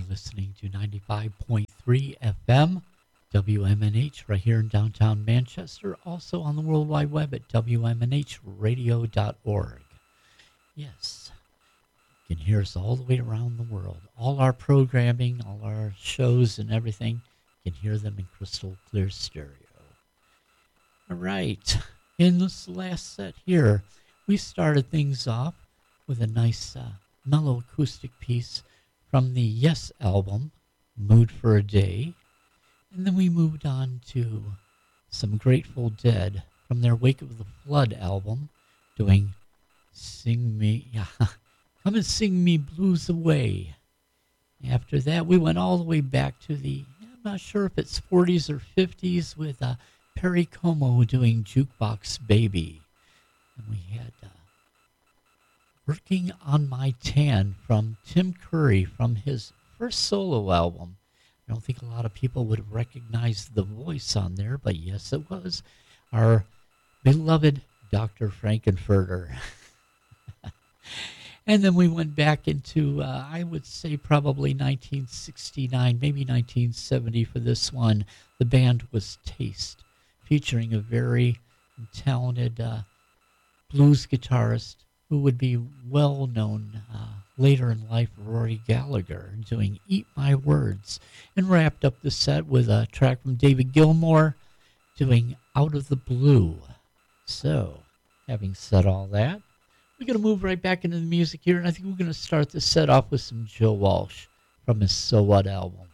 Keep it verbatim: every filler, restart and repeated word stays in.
You're listening to ninety-five point three F M, W M N H, right here in downtown Manchester. Also on the World Wide Web at W M N H radio dot org. Yes, you can hear us all the way around the world. All our programming, all our shows and everything, you can hear them in crystal clear stereo. All right, in this last set here, we started things off with a nice uh, mellow acoustic piece from the Yes album, Mood for a Day. And then we moved on to some Grateful Dead from their Wake of the Flood album, doing Sing Me, yeah, Come and Sing Me Blues Away. After that, we went all the way back to the, I'm not sure if it's forties or fifties, with uh, Perry Como doing Jukebox Baby. And we had uh, Working on My Tan from Tim Curry from his first solo album. I don't think a lot of people would have recognized the voice on there, but yes, it was our beloved Doctor Frankenfurter. And then we went back into, uh, I would say probably nineteen sixty-nine, maybe nineteen seventy for this one. The band was Taste, featuring a very talented uh, blues guitarist who would be well known uh, later in life, Rory Gallagher, doing Eat My Words, and wrapped up the set with a track from David Gilmour doing Out of the Blue. So, having said all that, we're going to move right back into the music here, and I think we're going to start the set off with some Joe Walsh from his So What album.